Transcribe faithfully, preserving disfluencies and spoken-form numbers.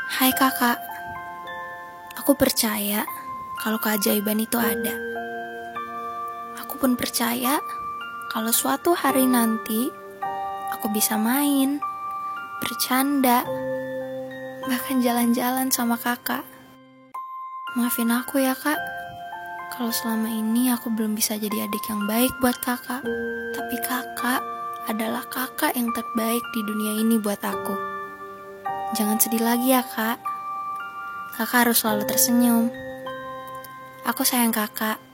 Hai kakak, aku percaya kalau keajaiban itu ada. Aku pun percaya kalau suatu hari nanti aku bisa main, bercanda, bahkan jalan-jalan sama kakak. Maafin aku ya kak, kalau selama ini aku belum bisa jadi adik yang baik buat kakak. Tapi kakak adalah kakak yang terbaik di dunia ini buat aku. Jangan sedih lagi ya kak. Kakak harus selalu tersenyum. Aku sayang kakak.